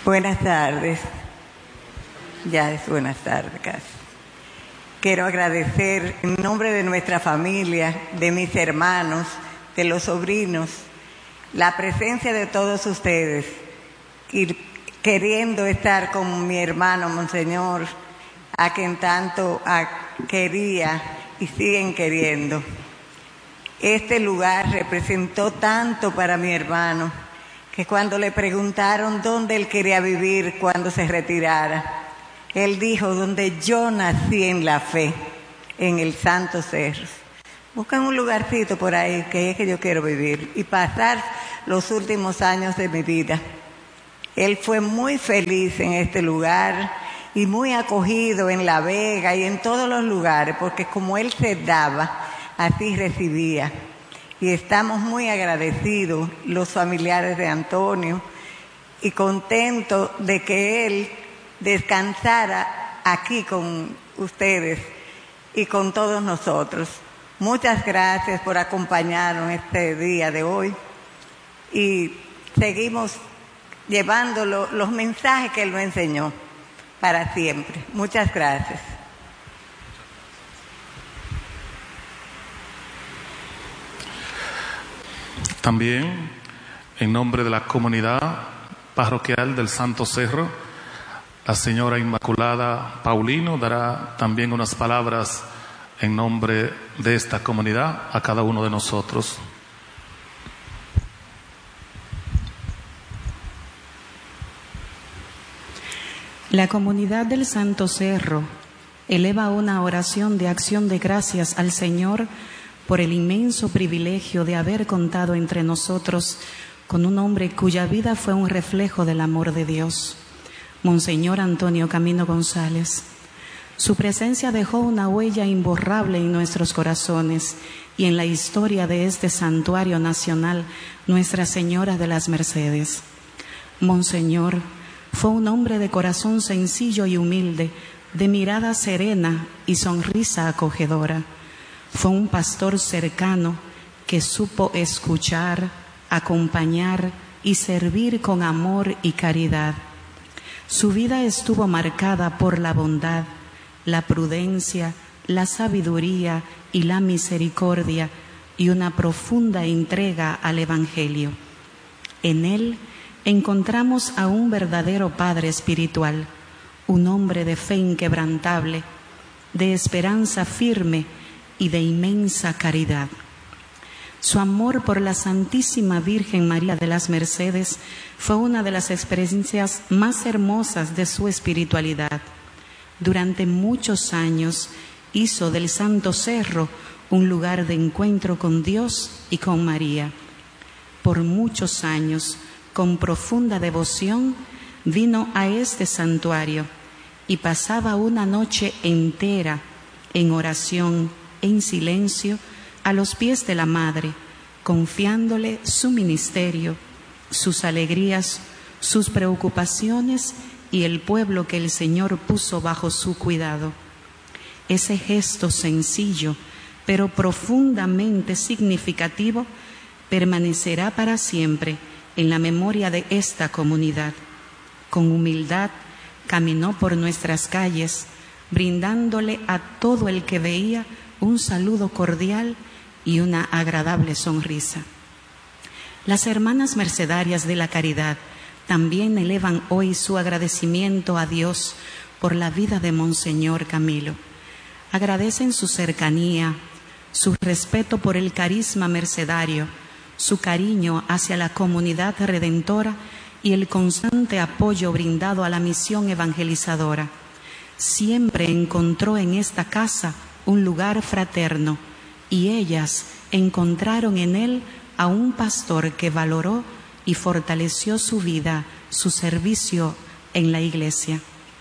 Buenas tardes. Ya es buenas tardes casi. Quiero agradecer en nombre de nuestra familia, de mis hermanos, de los sobrinos, la presencia de todos ustedes y queriendo estar con mi hermano Monseñor, a quien tanto quería y siguen queriendo. Este lugar representó tanto para mi hermano que cuando le preguntaron dónde él quería vivir cuando se retirara, él dijo: donde yo nací en la fe, en el Santo Cerro. Buscan un lugarcito por ahí que es que yo quiero vivir y pasar los últimos años de mi vida. Él fue muy feliz en este lugar y muy acogido en La Vega y en todos los lugares, porque como él se daba, así recibía. Y estamos muy agradecidos los familiares de Antonio y contentos de que él descansara aquí con ustedes y con todos nosotros. Muchas gracias por acompañarnos este día de hoy y seguimos llevando los mensajes que él nos enseñó para siempre. Muchas gracias. También, en nombre de la comunidad parroquial del Santo Cerro, la señora Inmaculada Paulino dará también unas palabras en nombre de esta comunidad a cada uno de nosotros. La comunidad del Santo Cerro eleva una oración de acción de gracias al Señor por el inmenso privilegio de haber contado entre nosotros con un hombre cuya vida fue un reflejo del amor de Dios, Monseñor Antonio Camino González. Su presencia dejó una huella imborrable en nuestros corazones y en la historia de este santuario nacional, Nuestra Señora de las Mercedes. Monseñor fue un hombre de corazón sencillo y humilde, de mirada serena y sonrisa acogedora. Fue un pastor cercano que supo escuchar, acompañar y servir con amor y caridad. Su vida estuvo marcada por la bondad, la prudencia, la sabiduría y la misericordia y una profunda entrega al Evangelio. En él encontramos a un verdadero padre espiritual, un hombre de fe inquebrantable, de esperanza firme y de inmensa caridad. Su amor por la Santísima Virgen María de las Mercedes fue una de las experiencias más hermosas de su espiritualidad. Durante muchos años hizo del Santo Cerro un lugar de encuentro con Dios y con María. Por muchos años, con profunda devoción, vino a este santuario y pasaba una noche entera en oración, en silencio, a los pies de la Madre, confiándole su ministerio, sus alegrías, sus preocupaciones y el pueblo que el Señor puso bajo su cuidado. Ese gesto sencillo, pero profundamente significativo, permanecerá para siempre en la memoria de esta comunidad. Con humildad caminó por nuestras calles, brindándole a todo el que veía un saludo cordial y una agradable sonrisa. Las hermanas mercedarias de la caridad también elevan hoy su agradecimiento a Dios por la vida de Monseñor Camilo. Agradecen su cercanía, su respeto por el carisma mercedario, su cariño hacia la comunidad redentora y el constante apoyo brindado a la misión evangelizadora. Siempre encontró en esta casa un lugar fraterno y ellas encontraron en él a un pastor que valoró y fortaleció su vida, su servicio en la iglesia.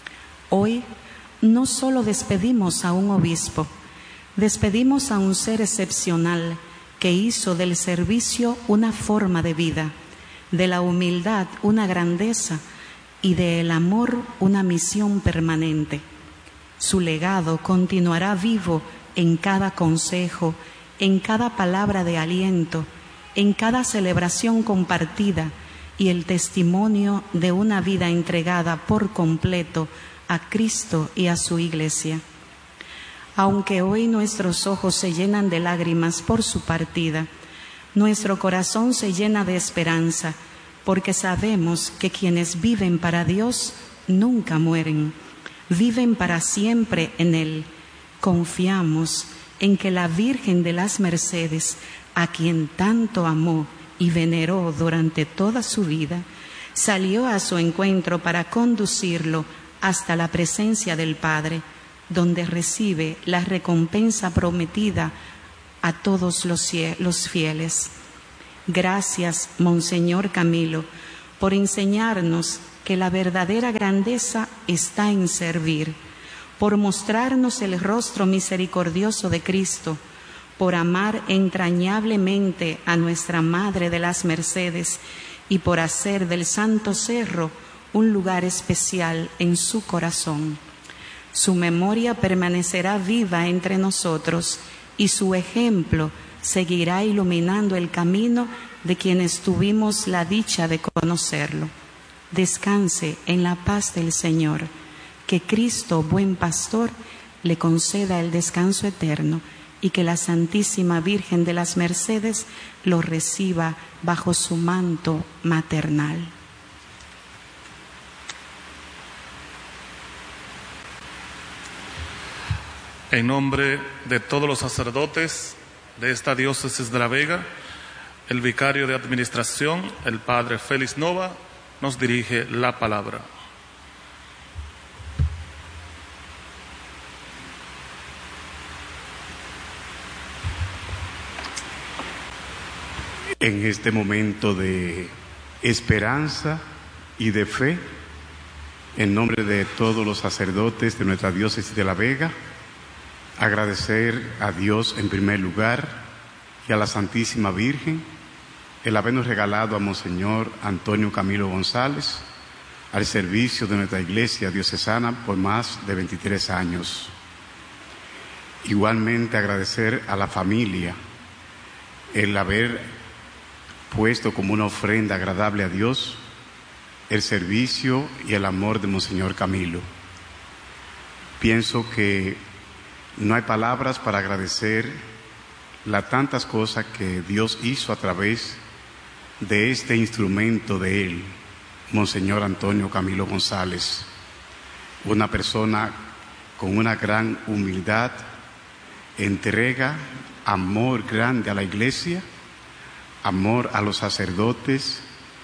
Hoy no solo despedimos a un obispo, despedimos a un ser excepcional que hizo del servicio una forma de vida, de la humildad una grandeza y del amor una misión permanente. Su legado continuará vivo en cada consejo, en cada palabra de aliento, en cada celebración compartida, y el testimonio de una vida entregada por completo a Cristo y a su Iglesia. Aunque hoy nuestros ojos se llenan de lágrimas por su partida, nuestro corazón se llena de esperanza, porque sabemos que quienes viven para Dios nunca mueren, viven para siempre en Él. Confiamos en que la Virgen de las Mercedes, a quien tanto amó y veneró durante toda su vida, salió a su encuentro para conducirlo hasta la presencia del Padre, donde recibe la recompensa prometida a todos los fieles. Gracias, Monseñor Camilo, por enseñarnos que la verdadera grandeza está en servir, por mostrarnos el rostro misericordioso de Cristo, por amar entrañablemente a nuestra Madre de las Mercedes y por hacer del Santo Cerro un lugar especial en su corazón. Su memoria permanecerá viva entre nosotros y su ejemplo seguirá iluminando el camino de quienes tuvimos la dicha de conocerlo. Descanse en la paz del Señor. Que Cristo, buen pastor, le conceda el descanso eterno y que la Santísima Virgen de las Mercedes lo reciba bajo su manto maternal. En nombre de todos los sacerdotes de esta diócesis de La Vega, el vicario de administración, el padre Félix Nova, nos dirige la palabra. En este momento de esperanza y de fe, en nombre de todos los sacerdotes de nuestra diócesis de La Vega, agradecer a Dios en primer lugar y a la Santísima Virgen el habernos regalado a Monseñor Antonio Camilo González al servicio de nuestra Iglesia diocesana por más de 23 años. Igualmente agradecer a la familia el haber puesto como una ofrenda agradable a Dios el servicio y el amor de Monseñor Camilo. Pienso que no hay palabras para agradecer las tantas cosas que Dios hizo a través de este instrumento de él, Monseñor Antonio Camilo González, una persona con una gran humildad, entrega, amor grande a la Iglesia, amor a los sacerdotes.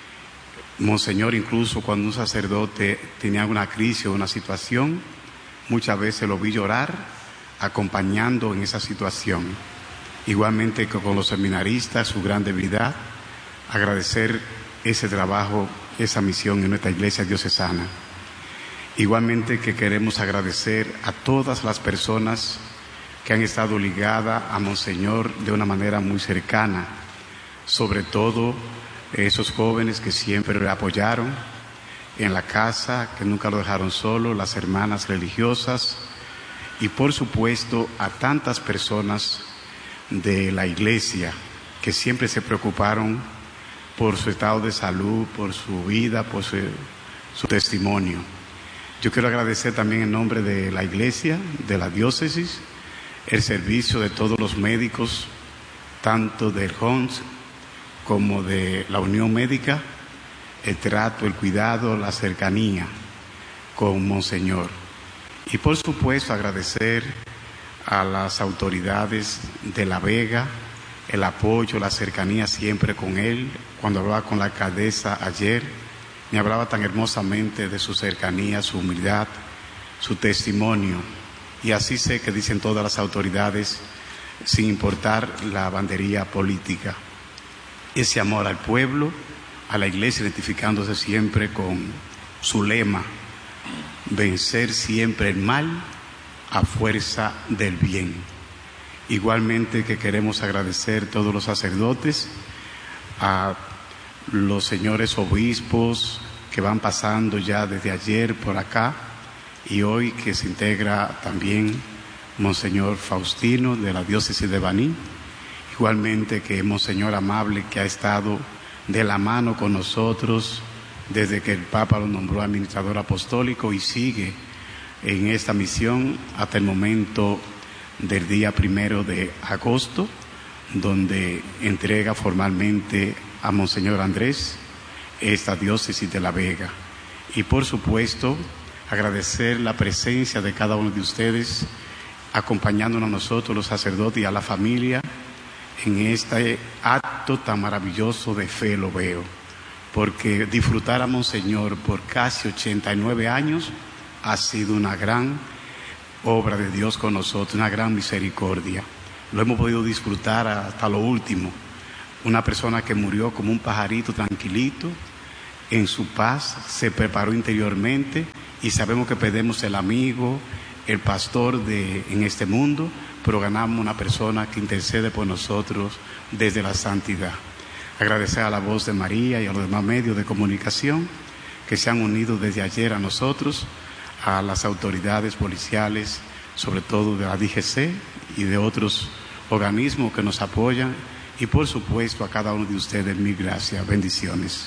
Monseñor, incluso cuando un sacerdote tenía una crisis o una situación, muchas veces lo vi llorar acompañando en esa situación. Igualmente que con los seminaristas, su gran debilidad, agradecer ese trabajo, esa misión en nuestra Iglesia diocesana. Igualmente que queremos agradecer a todas las personas que han estado ligadas a Monseñor de una manera muy cercana, sobre todo esos jóvenes que siempre le apoyaron en la casa, que nunca lo dejaron solo, las hermanas religiosas y por supuesto a tantas personas de la Iglesia que siempre se preocuparon por su estado de salud, por su vida, por su testimonio. Yo quiero agradecer también en nombre de la Iglesia, de la diócesis, el servicio de todos los médicos, tanto del HOMS como de la Unión Médica, el trato, el cuidado, la cercanía con Monseñor. Y por supuesto agradecer a las autoridades de La Vega, el apoyo, la cercanía siempre con él. Cuando hablaba con la alcaldesa ayer, me hablaba tan hermosamente de su cercanía, su humildad, su testimonio. Y así sé que dicen todas las autoridades, sin importar la bandería política. Ese amor al pueblo, a la Iglesia, identificándose siempre con su lema: vencer siempre el mal a fuerza del bien. Igualmente que queremos agradecer a todos los sacerdotes, a los señores obispos que van pasando ya desde ayer por acá y hoy que se integra también Monseñor Faustino de la diócesis de Baní. Igualmente que Monseñor Amable, que ha estado de la mano con nosotros desde que el Papa lo nombró administrador apostólico y sigue en esta misión hasta el momento del día 1 de agosto, donde entrega formalmente a Monseñor Andrés esta diócesis de La Vega. Y por supuesto, agradecer la presencia de cada uno de ustedes, acompañándonos a nosotros, los sacerdotes y a la familia, en este acto tan maravilloso de fe, lo veo. Porque disfrutar a Monseñor por casi 89 años ha sido una gran obra de Dios con nosotros, una gran misericordia. Lo hemos podido disfrutar hasta lo último. Una persona que murió como un pajarito tranquilito, en su paz, se preparó interiormente y sabemos que perdemos el amigo, el pastor en este mundo, pero ganamos una persona que intercede por nosotros desde la santidad. Agradecer a la Voz de María y a los demás medios de comunicación que se han unido desde ayer a nosotros, a las autoridades policiales, sobre todo de la DGC y de otros organismos que nos apoyan, y por supuesto a cada uno de ustedes mil gracias, bendiciones.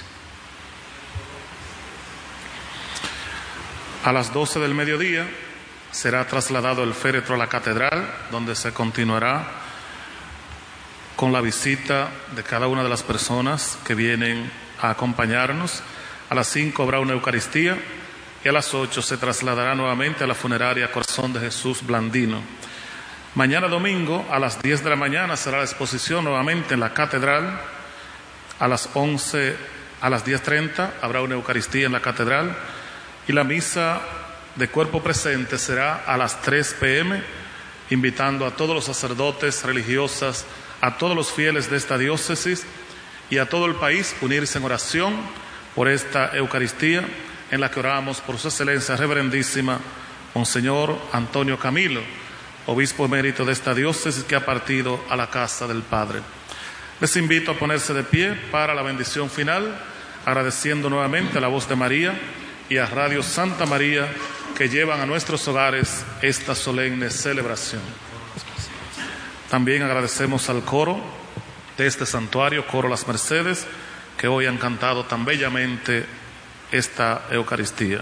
A las 12 del mediodía será trasladado el féretro a la catedral, donde se continuará con la visita de cada una de las personas que vienen a acompañarnos. A las 5 habrá una Eucaristía y a las 8 se trasladará nuevamente a la funeraria Corazón de Jesús Blandino. Mañana domingo a las 10 de la mañana será la exposición nuevamente en la catedral. A las 10:30 habrá una Eucaristía en la catedral y la misa de cuerpo presente será a las 3 p.m, invitando a todos los sacerdotes, religiosas, a todos los fieles de esta diócesis y a todo el país unirse en oración por esta Eucaristía en la que oramos por su excelencia reverendísima Monseñor Antonio Camilo, obispo emérito de esta diócesis que ha partido a la casa del Padre. Les invito a ponerse de pie para la bendición final, agradeciendo nuevamente a la Voz de María y a Radio Santa María que llevan a nuestros hogares esta solemne celebración. También agradecemos al coro de este santuario, Coro Las Mercedes, que hoy han cantado tan bellamente esta Eucaristía.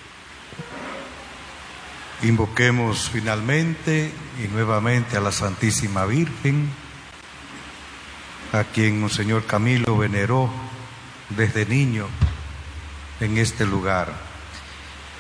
Invoquemos finalmente y nuevamente a la Santísima Virgen, a quien Monseñor Camilo veneró desde niño en este lugar.